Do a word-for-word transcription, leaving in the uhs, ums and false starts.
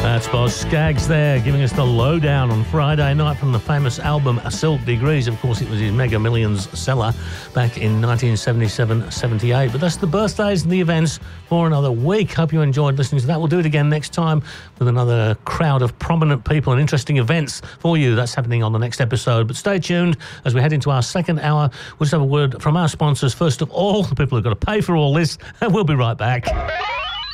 That's Boz Scaggs there, giving us the lowdown on Friday night from the famous album Silk Degrees. Of course, it was his Mega Millions seller back in nineteen seventy-seven seventy-eight. But that's the birthdays and the events for another week. Hope you enjoyed listening to that. We'll do it again next time with another crowd of prominent people and interesting events for you. That's happening on the next episode. But stay tuned as we head into our second hour. We'll just have a word from our sponsors. First of all, the people who've got to pay for all this, and we'll be right back.